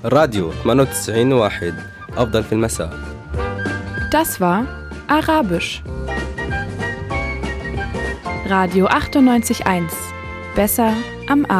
راديو 98.1 أفضل في المساء. Das war Arabisch. Radio 98.1. Besser am Abend.